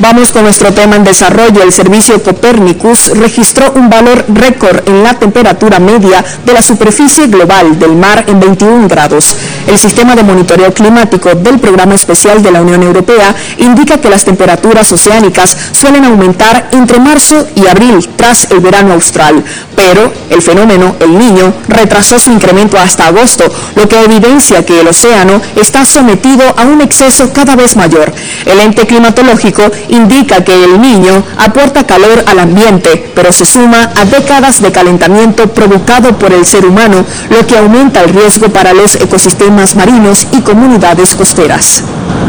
Vamos con nuestro tema en desarrollo. El servicio Copernicus registró un valor récord en la temperatura media de la superficie global del mar en 21 grados. El sistema de monitoreo climático del Programa Especial de la Unión Europea indica que las temperaturas oceánicas suelen aumentar entre marzo y abril tras el verano austral, pero el fenómeno El Niño retrasó su incremento hasta agosto, lo que evidencia que el océano está sometido a un exceso cada vez mayor. El ente climatológico indica que El Niño aporta calor al ambiente, pero se suma a décadas de calentamiento provocado por el ser humano, lo que aumenta el riesgo para los ecosistemas marinos y comunidades costeras.